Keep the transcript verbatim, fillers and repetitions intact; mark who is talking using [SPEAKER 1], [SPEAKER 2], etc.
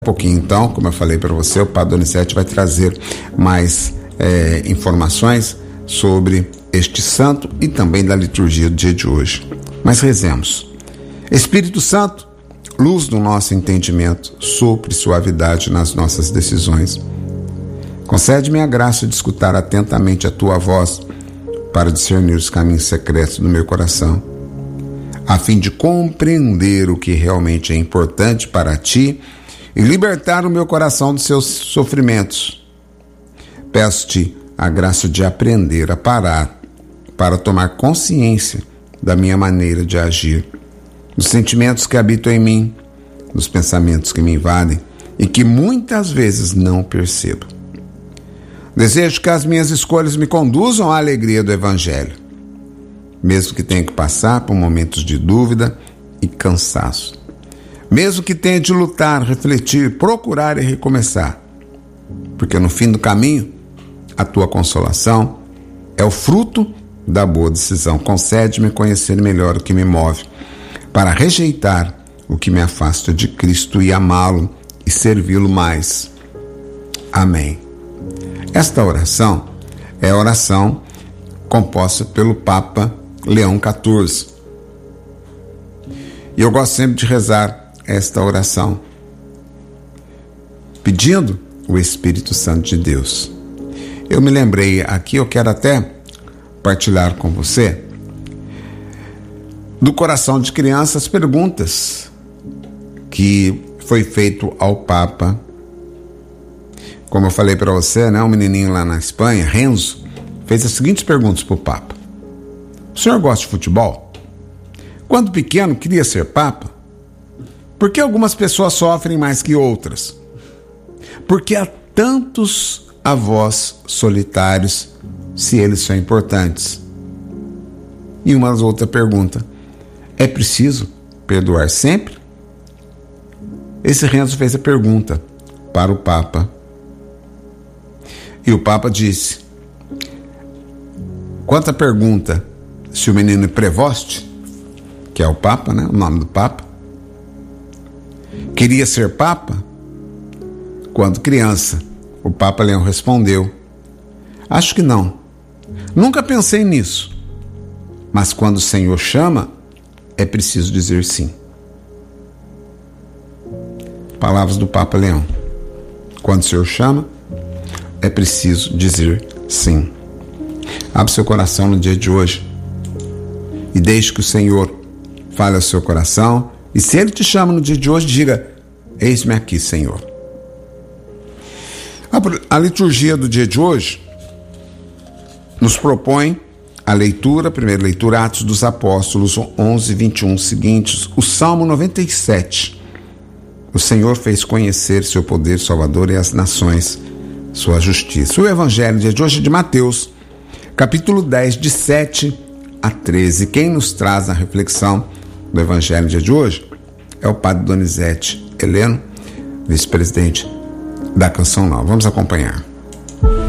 [SPEAKER 1] Um pouquinho, então, como eu falei para você, o Padre Donizete vai trazer mais é, informações sobre este santo e também da liturgia do dia de hoje. Mas rezemos. Espírito Santo, luz do nosso entendimento, sopre suavidade nas nossas decisões. Concede-me a graça de escutar atentamente a tua voz para discernir os caminhos secretos do meu coração, a fim de compreender o que realmente é importante para ti e libertar o meu coração dos seus sofrimentos. Peço-te a graça de aprender a parar para tomar consciência da minha maneira de agir, dos sentimentos que habitam em mim, dos pensamentos que me invadem e que muitas vezes não percebo. Desejo que as minhas escolhas me conduzam à alegria do Evangelho, mesmo que tenha que passar por momentos de dúvida e cansaço. Mesmo que tenha de lutar, refletir, procurar e recomeçar. Porque no fim do caminho, a tua consolação é o fruto da boa decisão. Concede-me conhecer melhor o que me move, para rejeitar o que me afasta de Cristo e amá-lo e servi-lo mais. Amém. Esta oração é a oração composta pelo Papa Leão quatorze. E eu gosto sempre de rezar esta oração, pedindo o Espírito Santo de Deus. Eu me lembrei aqui, eu quero até partilhar com você, do coração de criança, as perguntas que foi feito ao Papa. Como eu falei para você, né, um menininho lá na Espanha, Renzo, fez as seguintes perguntas para o Papa. O senhor gosta de futebol? Quando pequeno, queria ser Papa? Por que algumas pessoas sofrem mais que outras? Por que há tantos avós solitários, se eles são importantes? E uma outra pergunta: é preciso perdoar sempre? Esse Renzo fez a pergunta para o Papa. E o Papa disse: quanto à pergunta se o menino Prevost, que é o Papa, né, o nome do Papa, queria ser Papa? Quando criança, o Papa Leão respondeu: acho que não. Nunca pensei nisso. Mas quando o Senhor chama, é preciso dizer sim. Palavras do Papa Leão. Quando o Senhor chama, é preciso dizer sim. Abre seu coração no dia de hoje e deixe que o Senhor fale ao seu coração. E se Ele te chama no dia de hoje, diga: eis-me aqui, Senhor. A, a liturgia do dia de hoje nos propõe a leitura, a primeira leitura, Atos dos Apóstolos onze, vinte e um seguintes, o Salmo noventa e sete. O Senhor fez conhecer seu poder salvador e as nações sua justiça. O Evangelho do dia de hoje é de Mateus, capítulo dez, de sete a treze. Quem nos traz a reflexão do Evangelho do dia de hoje é o Padre Donizete Heleno, vice-presidente da Canção Nova. Vamos acompanhar.